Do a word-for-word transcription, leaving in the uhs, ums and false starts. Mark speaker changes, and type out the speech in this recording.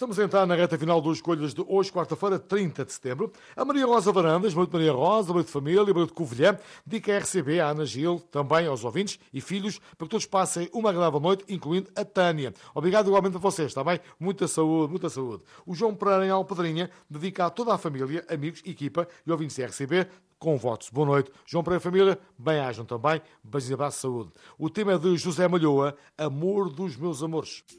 Speaker 1: Estamos a entrar na reta final dos Escolhas de hoje, quarta-feira, trinta de setembro. A Maria Rosa Varandas, boa noite Maria Rosa, boa noite família, boa noite Covilhã, dedica a R C B, a Ana Gil, também aos ouvintes e filhos, para que todos passem uma agradável noite, incluindo a Tânia. Obrigado igualmente a vocês, está bem? Muita saúde, muita saúde. O João Pereira em Alpedrinha dedica a toda a família, amigos, equipa e ouvintes da R C B, com votos. Boa noite. João Pereira Família, bem-ajam também. Beijos e abraços de saúde. O tema é de José Malhoa, Amor dos Meus Amores.